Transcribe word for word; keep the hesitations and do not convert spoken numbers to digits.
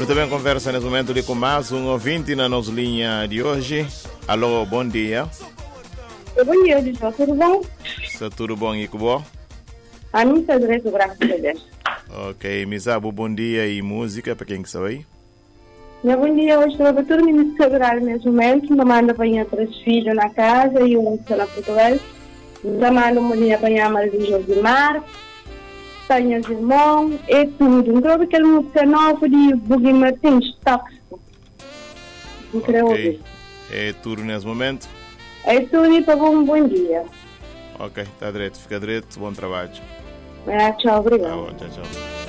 Muito bem, conversa nesse momento ali com mais um ouvinte na nossa linha de hoje. Alô, bom dia. Bom dia, João. Tudo bom? Está tudo bom e com bom? A mim está direito, graças a Deus. Ok, Misabu, bom dia e música para quem que está aí? Meu bom dia, hoje estou a dormir de segurar nesse momento. Me manda apanhar três filhos na casa e um está na Portugal. Me manda uma linha apanhar mais de Josimar. Tenho os irmãos, é tudo. Então, aquele música nova de Bugui Martins, tóxico. Ok, é tudo nesse momento? É tudo e para um bom dia. Ok, está direito, fica direito, bom trabalho. Ah, tchau, obrigado. Tá bom, tchau, tchau.